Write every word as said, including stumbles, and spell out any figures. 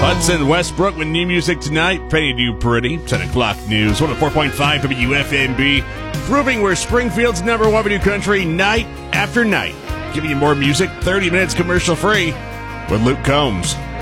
Hudson Westbrook with new music tonight. Penny Do Pretty. ten o'clock news. one oh four point five W F M B. Proving we're Springfield's number one video country night after night. Giving you more music, thirty minutes commercial free with Luke Combs.